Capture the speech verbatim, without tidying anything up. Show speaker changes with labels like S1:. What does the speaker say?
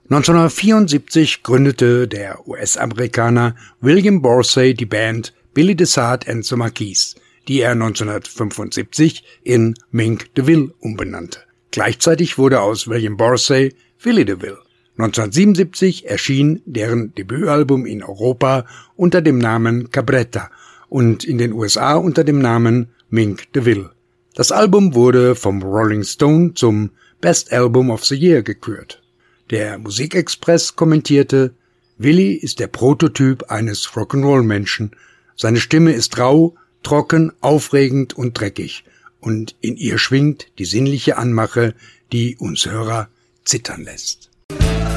S1: neunzehnhundertvierundsiebzig gründete der U S-Amerikaner William Borsey die Band Billy DeSart and the Marquis, die er neunzehnhundertfünfundsiebzig in Mink DeVille umbenannte. Gleichzeitig wurde aus William Borsey Philly DeVille. neunzehnhundertsiebenundsiebzig erschien deren Debütalbum in Europa unter dem Namen Cabretta und in den U S A unter dem Namen Mink DeVille. Das Album wurde vom Rolling Stone zum Best Album of the Year gekürt. Der Musikexpress kommentierte: Willi ist der Prototyp eines Rock'n'Roll-Menschen. Seine Stimme ist rau, trocken, aufregend und dreckig, und in ihr schwingt die sinnliche Anmache, die uns Hörer zittern lässt.